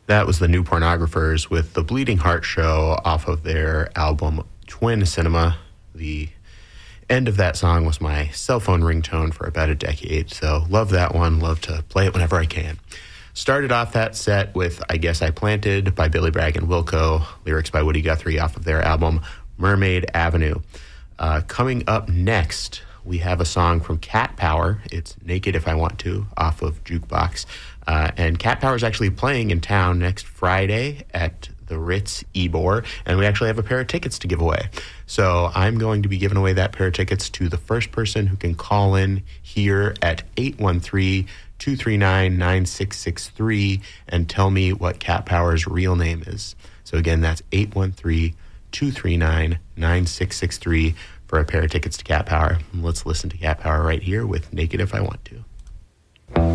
That was the New Pornographers with the Bleeding Heart Show off of their album Twin Cinema. The end of that song was my cell phone ringtone for about a decade, so love that one, love to play it whenever I can. Started off that set with I Guess I Planted by Billy Bragg and Wilco, lyrics by Woody Guthrie off of their album Mermaid Avenue. Coming up next, we have a song from Cat Power. It's Naked If I Want To off of Jukebox. And Cat Power is actually playing in town next Friday at the Ritz Ybor, and we actually have a pair of tickets to give away. So I'm going to be giving away that pair of tickets to the first person who can call in here at 813-239-9663 and tell me what Cat Power's real name is. So again, that's 813-239-9663 for a pair of tickets to Cat Power. Let's listen to Cat Power right here with Naked If I Want To.